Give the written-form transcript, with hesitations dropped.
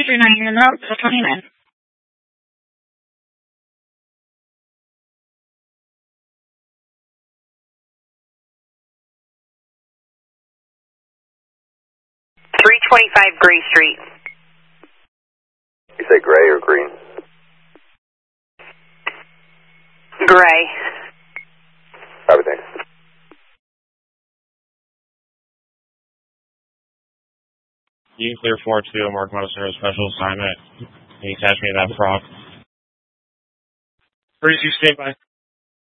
239, you're in the route, 29. 325 Gray Street. You say gray or green? Gray. Everything. You clear 4-2, Mark Monster, special assignment. Can you catch me in that frog? 32, stay by.